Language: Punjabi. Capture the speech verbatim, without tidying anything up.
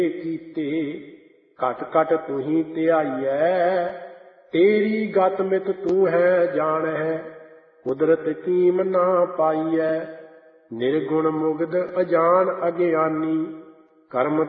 ਕੀਤੇ ਘਟ ਘਟ ਤੁਹੀਂ ਧਿਆਈਐ। ਤੇਰੀ ਗਤ ਮਿਤ ਤੂੰ ਹੈ ਜਾਣੈ ਕੁਦਰਤ ਕੀਮ ਨਾ ਪਾਈਐ। ਨਿਰਗੁਣ ਮੁਗਧ ਅਜਾਨ ਅਗਿਆਨੀ ਕਰਮ